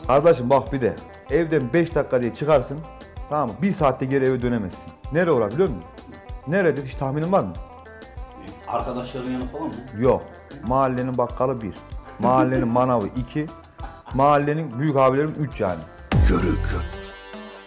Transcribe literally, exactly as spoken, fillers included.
Kardeşim bak bir de evden beş dakika diye çıkarsın. Tamam mı? Bir saatte geri eve dönemezsin. Nere olur biliyor musun? Neredir? Hiç tahminin var mı? Arkadaşların yanı falan mı? Yok. Mahallenin bakkalı bir. Mahallenin manavı iki. Mahallenin büyük abilerim üç yani. Yörük.